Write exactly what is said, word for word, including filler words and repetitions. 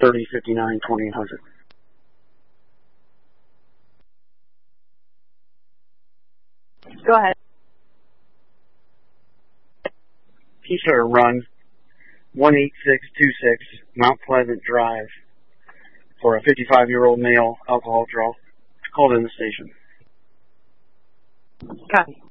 thirty fifty-nine twenty-eight hundred. Go ahead. He's here to run one eight six two six Mount Pleasant Drive for a fifty-five-year-old male alcohol draw. Called in the station. Copy.